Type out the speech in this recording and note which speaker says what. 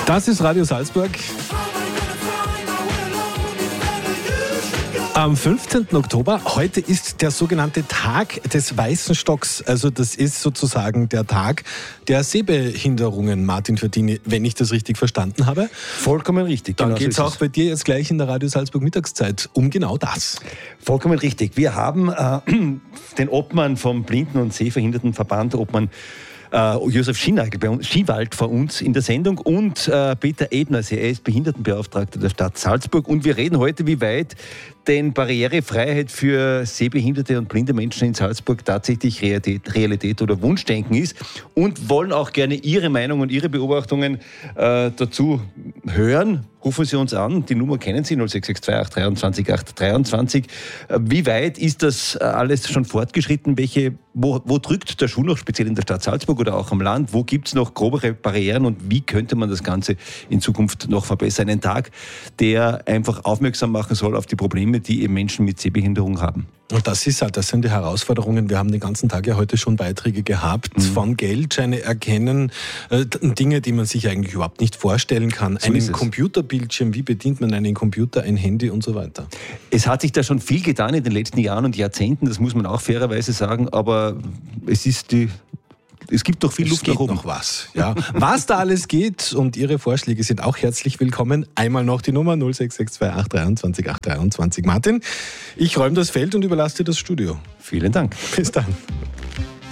Speaker 1: Das ist Radio Salzburg. Am 15. Oktober, heute ist der sogenannte Tag des Weißen Stocks. Also das ist sozusagen der Tag der Sehbehinderungen, Martin Verdini, wenn ich das richtig verstanden habe.
Speaker 2: Vollkommen richtig.
Speaker 1: Dann
Speaker 2: genau
Speaker 1: geht es
Speaker 2: so
Speaker 1: auch bei dir jetzt gleich in der Radio Salzburg Mittagszeit um genau das.
Speaker 2: Vollkommen richtig. Wir haben den Obmann vom Blinden- und Sehbehindertenverband, Obmann Josef Schiewald vor uns in der Sendung und Peter Ebner, er ist Behindertenbeauftragter der Stadt Salzburg. Und wir reden heute, wie weit denn Barrierefreiheit für sehbehinderte und blinde Menschen in Salzburg tatsächlich Realität oder Wunschdenken ist, und wollen auch gerne Ihre Meinung und Ihre Beobachtungen dazu hören. Rufen Sie uns an, die Nummer kennen Sie, 0662 823 823. Wie weit ist das alles schon fortgeschritten? Wo drückt der Schuh noch, speziell in der Stadt Salzburg oder auch am Land? Wo gibt es noch grobere Barrieren und wie könnte man das Ganze in Zukunft noch verbessern? Ein Tag, der einfach aufmerksam machen soll auf die Probleme, die eben Menschen mit Sehbehinderung haben.
Speaker 1: Und das sind die Herausforderungen. Wir haben den ganzen Tag ja heute schon Beiträge gehabt, von Geldscheine erkennen, Dinge, die man sich eigentlich überhaupt nicht vorstellen kann.
Speaker 2: So
Speaker 1: einen Computerbildschirm, wie bedient man einen Computer, ein Handy und so weiter. Es
Speaker 2: hat sich da schon viel getan in den letzten Jahren und Jahrzehnten, das muss man auch fairerweise sagen, aber es gibt doch viel Luft nach oben.
Speaker 1: Noch was. Ja. Was da alles geht und Ihre Vorschläge sind auch herzlich willkommen. Einmal noch die Nummer 0662 823 823. Martin, ich räume das Feld und überlasse dir das Studio.
Speaker 2: Vielen Dank.
Speaker 1: Bis dann.